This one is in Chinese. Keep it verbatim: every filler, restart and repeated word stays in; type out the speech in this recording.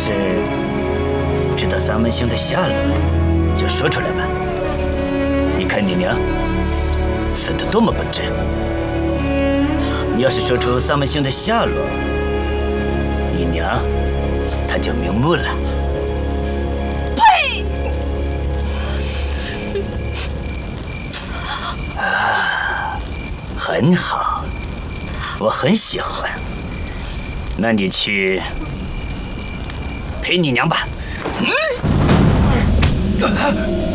是知道三门兄的下落，就说出来吧。你看你娘死得多么不值！你要是说出三门兄的下落，你娘她就瞑目了。 呸！ 啊，很好，我很喜欢。那你去陪你娘吧。嗯